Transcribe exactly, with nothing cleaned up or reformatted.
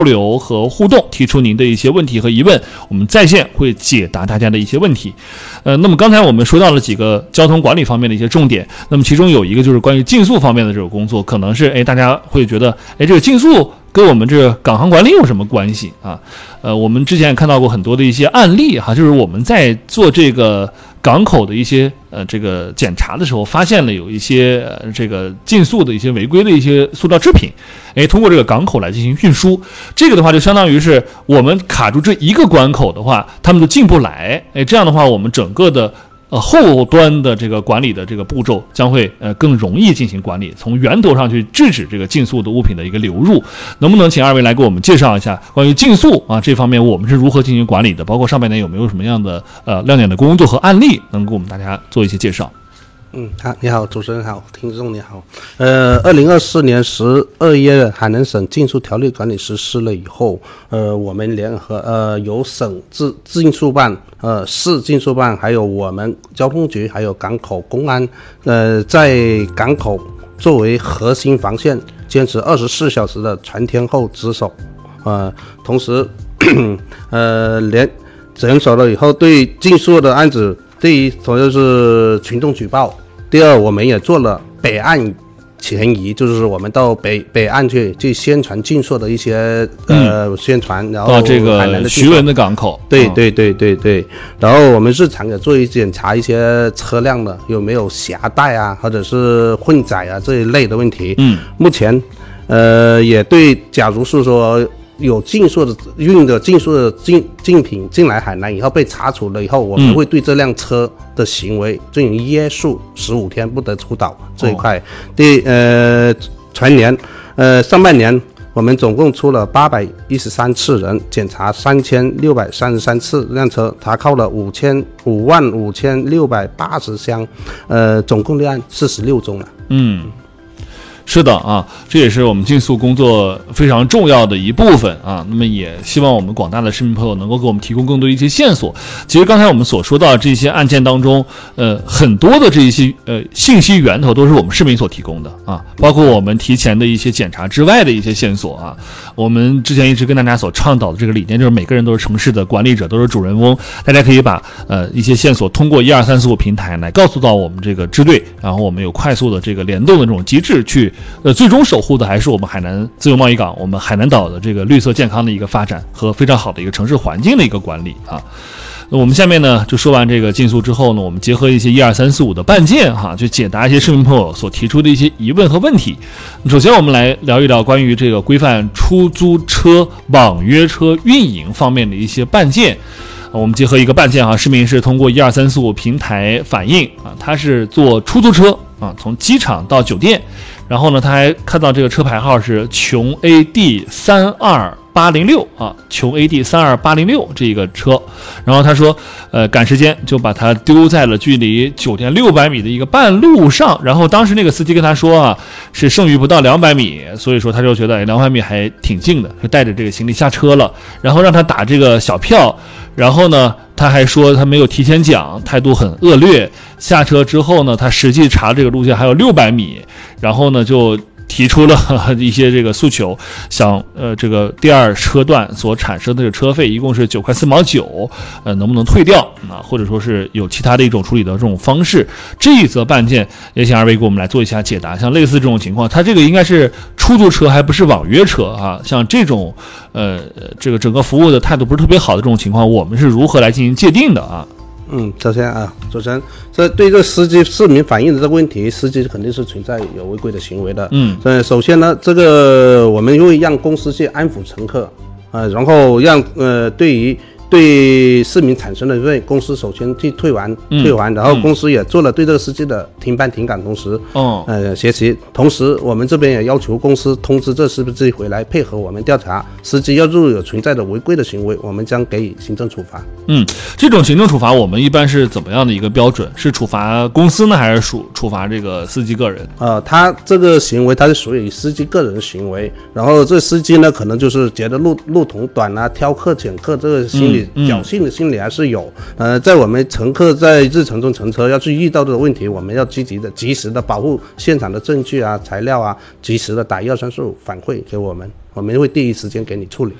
流和互动，提出您的一些问题和疑问，我们在线会解答大家的一些问题。呃，那么刚才我们说到了几个交通管理方面的一些重点，那么其中有一个就是关于竞速方面的这个工作，可能是哎大家会觉得哎这个竞速跟我们这个港航管理有什么关系啊？呃，我们之前也看到过很多的一些案例哈，就是我们在做这个港口的一些呃这个检查的时候，发现了有一些呃这个竞速的一些违规的一些塑料制品，哎，通过这个港口来进行运输，这个的话就相当于是我们卡住这一个关口的话，他们就进不来，哎，这样的话我们整个的呃后端的这个管理的这个步骤将会呃更容易进行管理，从源头上去制止这个竞速的物品的一个流入。能不能请二位来给我们介绍一下关于竞速啊这方面我们是如何进行管理的，包括上半年有没有什么样的呃亮点的工作和案例能给我们大家做一些介绍？ 嗯，好，你好，主持人好，听众你好。呃，二零二四年十二月海南省竞速条例管理实施了以后，呃，我们联合呃由省自竞速办、呃市竞速办，还有我们交通局，还有港口公安，呃，在港口作为核心防线，坚持二十四小时的全天候值守。呃，同时，呃，联人手了以后，对竞速的案子，第一，首先是群众举报。第二，我们也做了北岸前移，就是我们到北北岸去去宣传竞速的一些呃、嗯、宣传，然后到这个徐闻的港口， 对对对对对，然后我们日常也做一检查一些车辆的有没有携带啊，或者是混载啊这一类的问题。嗯，目前呃也对，假如是说有竞速的运的竞速的竞竞品进来海南以后被查处了以后，我们会对这辆车的行为进行约束十五天不得出岛这一块。哦、第呃全年呃上半年我们总共出了八百一十三次人，检查三千六百三十三次辆车，查扣了五千五万五千六百八十箱，呃总共立案四十六宗了。嗯。 是的啊，这也是我们竞速工作非常重要的一部分啊。那么也希望我们广大的市民朋友能够给我们提供更多的一些线索。其实刚才我们所说到的这些案件当中，呃，很多的这一些呃信息源头都是我们市民所提供的啊，包括我们提前的一些检查之外的一些线索啊。我们之前一直跟大家所倡导的这个理念，就是每个人都是城市的管理者，都是主人翁。大家可以把呃一些线索通过一二三四五平台来告诉到我们这个支队，然后我们有快速的这个联动的这种机制去。呃，最终守护的还是我们海南自由贸易港，我们海南岛的这个绿色健康的一个发展和非常好的一个城市环境的一个管理啊。那我们下面呢，就说完这个竞速之后呢，我们结合一些一二三四五的办件哈，去解答一些市民朋友所提出的一些疑问和问题。首先，我们来聊一聊关于这个规范出租车网约车运营方面的一些办件。我们结合一个办件哈，市民是通过一二三四五平台反映啊，他是坐出租车啊，从机场到酒店，然后呢，他还看到这个车牌号是琼 A D 三二八零六啊，琼 A D 三二八零六这个车，然后他说，呃，赶时间就把它丢在了距离酒店六百米的一个半路上，然后当时那个司机跟他说啊，是剩余不到两百米，所以说他就觉得哎，两百米还挺近的，就带着这个行李下车了，然后让他打这个小票。然后呢，他还说他没有提前讲，态度很恶劣。下车之后呢，他实际查这个路线还有六百米，然后呢就提出了呵呵一些这个诉求，想呃这个第二车段所产生的这个车费一共是九块四毛九，呃能不能退掉啊？或者说是有其他的一种处理的这种方式？这一则办件也请二位给我们来做一下解答。像类似这种情况，它这个应该是出租车还不是网约车啊？像这种呃这个整个服务的态度不是特别好的这种情况，我们是如何来进行界定的啊？ 嗯，首先啊，主持人，这对这司机市民反映的这个问题，司机肯定是存在有违规的行为的。嗯，呃，首先呢，这个我们会让公司去安抚乘客，啊、呃，然后让呃对于对市民产生的罪，公司首先去退还，退还，然后公司也做了对这个司机的停班停岗，同时，哦，呃，学习，同时我们这边也要求公司通知这司机回来配合我们调查，司机要是有存在的违规的行为，我们将给予行政处罚。 嗯，这种行政处罚我们一般是怎么样的一个标准？是处罚公司呢，还是处处罚这个司机个人？ 呃，他这个行为他是属于司机个人的行为，然后这司机呢可能就是觉得路路途短啊，挑客拣客这个心理。嗯侥幸的心理还是有，呃，在我们乘客在日程中乘车要去遇到的问题，我们要积极的、及时的保护现场的证据啊、材料啊，及时的打一二三四五反馈给我们。 我们会第一时间给你处理。